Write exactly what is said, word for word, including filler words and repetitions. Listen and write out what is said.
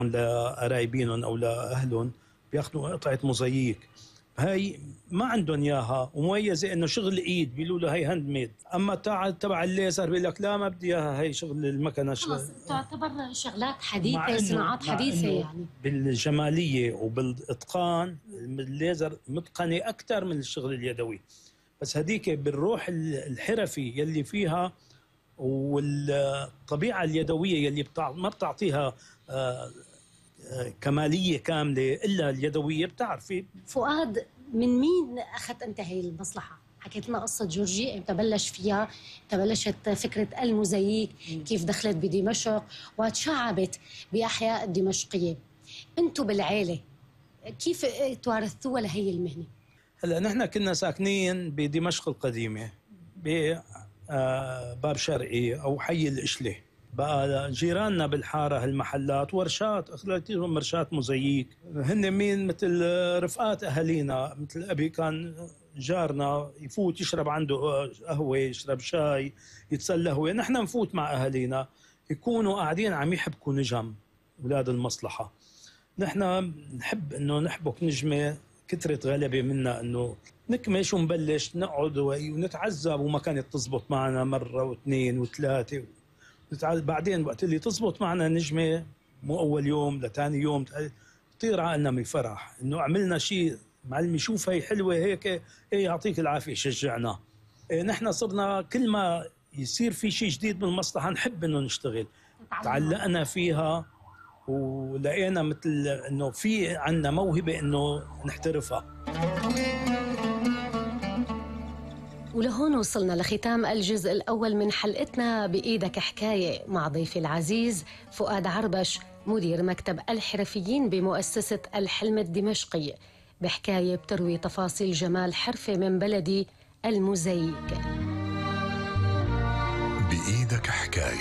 لقرايبينهم او لاهلهم بياخذوا قطعه موزاييك. هاي ما عندهم اياها ومميزه انه شغل ايد، بيقولوا له هي هاند ميد. اما تاع تبع الليزر بيقول لك لا ما بدي اياها، هي شغل المكنه. خلص تعتبر شغلات حديثه، صناعات حديثه يعني. بالجماليه وبالاتقان الليزر متقنه اكثر من الشغل اليدوي، بس هذيك بالروح الحرفي يلي فيها والطبيعه اليدويه يلي بتاع ما بتعطيها آه كماليه كامله الا اليدويه. بتعرفي فؤاد، من مين اخذت انت هي المصلحه؟ حكيت لنا قصه جورجي امتى بلش فيها، تبلشت فكره الموزاييك كيف دخلت بدمشق وتشعبت باحياء الدمشقيه. انتم بالعيله كيف توارثتوها لهي المهنه؟ هلا نحن كنا ساكنين بدمشق القديمه بباب شرقي او حي الاشله. بقى جيراننا بالحاره هالمحلات ورشات، اخذت لهم ورشات موزاييك. هن مين؟ مثل رفقات اهالينا، مثل ابي كان جارنا يفوت يشرب عنده قهوه، يشرب شاي، يتسلى هو. نحن نفوت مع اهالينا يكونوا قاعدين عم يحبكوا نجم اولاد المصلحه. نحن نحب انه نحبك نجمه، كثرة غلبة منا انه نكمش ونبلش نقعد ونتعذب وما كانت تزبط معنا مره واثنين وثلاثه. بعدين وقت اللي تزبط معنا نجمه، مو اول يوم لثاني يوم، طير عقلنا من الفرح انه عملنا شيء. معلمي شوف هي حلوه هيك، ايه يعطيك العافيه شجعنا. إيه نحن صرنا كل ما يصير في شيء جديد بالمصلحه نحب انه نشتغل. تعلقنا فيها ولقينا مثل انه في عندنا موهبه انه نحترفها. ولهون وصلنا لختام الجزء الأول من حلقتنا بإيدك حكاية مع ضيفي العزيز فؤاد عربش، مدير مكتب الحرفيين بمؤسسة الحلم الدمشقي، بحكاية بتروي تفاصيل جمال حرفة من بلدي الموزاييك. بإيدك حكاية.